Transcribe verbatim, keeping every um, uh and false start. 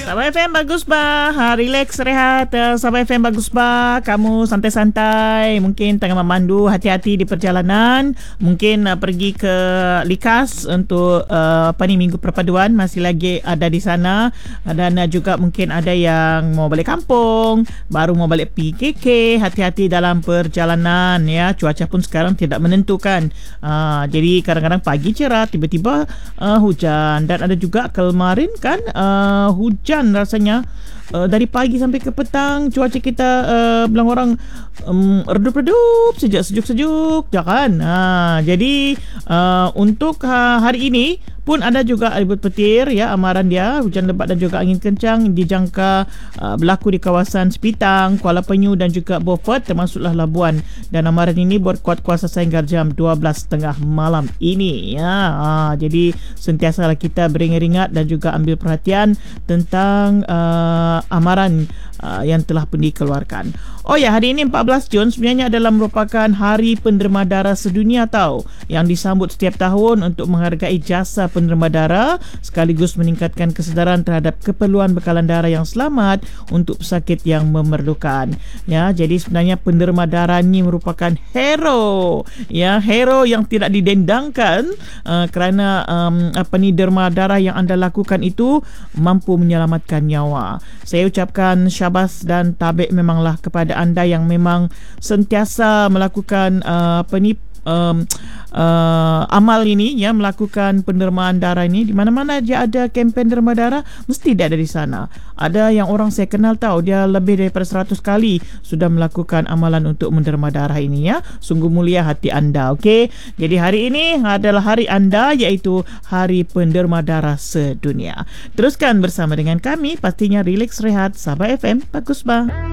Sabah F M bagus bah, ha, relax rehat. uh, Sabah F M bagus bah, kamu santai-santai, mungkin tengah memandu, hati-hati di perjalanan, mungkin uh, pergi ke Likas untuk uh, apa ni minggu perpaduan, masih lagi ada di sana. Uh, dan uh, juga mungkin ada yang mau balik kampung, baru mau balik P K K. Hati-hati dalam perjalanan ya, cuaca pun sekarang tidak menentukan. uh, jadi kadang-kadang pagi cerah, tiba-tiba uh, hujan, dan ada juga kemarin kan uh, hujan rasanya uh, dari pagi sampai ke petang. Cuaca kita uh, bilang orang um, redup-redup, sejak sejuk-sejuk je kan. Ha, jadi uh, untuk uh, hari ini pun ada juga ribut petir ya, amaran dia hujan lebat dan juga angin kencang dijangka uh, berlaku di kawasan Sepitang, Kuala Penyu dan juga Beaufort, termasuklah Labuan, dan amaran ini berkuat kuasa sehingga jam dua belas tiga puluh malam ini ya. Uh, jadi sentiasalah kita beringat-ingat dan juga ambil perhatian tentang uh, amaran uh, yang telah pun dikeluarkan. Oh ya, hari ini empat belas Jun sebenarnya adalah merupakan Hari Penderma Darah Sedunia tau, yang disambut setiap tahun untuk menghargai jasa penderma darah sekaligus meningkatkan kesedaran terhadap keperluan bekalan darah yang selamat untuk pesakit yang memerlukan. Ya, jadi sebenarnya penderma darah ini merupakan hero. Ya, hero yang tidak didendangkan uh, kerana um, apa ni derma darah yang anda lakukan itu mampu menyelamatkan nyawa. Saya ucapkan syabas dan tabik memanglah kepada anda yang memang sentiasa melakukan uh, apa ni Um, uh, amal ini ya, melakukan pendermaan darah ini. Di mana-mana dia ada kempen derma darah, mesti dia ada di sana. Ada yang orang saya kenal tahu, dia lebih daripada seratus kali sudah melakukan amalan untuk menderma darah ini ya. Sungguh mulia hati anda. Okey, jadi hari ini adalah hari anda, iaitu Hari Penderma Darah Sedunia. Teruskan bersama dengan kami, pastinya relax rehat. Sabah F M bagus bah.